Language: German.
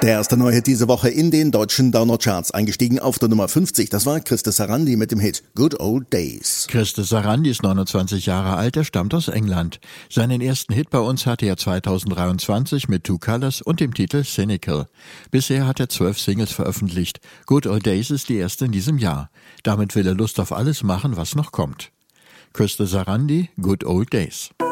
Der erste Neuhit diese Woche in den deutschen Download-Charts. Eingestiegen auf der Nummer 50. Das war Christer Sarandi mit dem Hit Good Old Days. Christer Sarandi ist 29 Jahre alt, er stammt aus England. Seinen ersten Hit bei uns hatte er 2023 mit Two Colors und dem Titel Cynical. Bisher hat er 12 Singles veröffentlicht. Good Old Days ist die erste in diesem Jahr. Damit will er Lust auf alles machen, was noch kommt. Christer Sarandi, Good Old Days.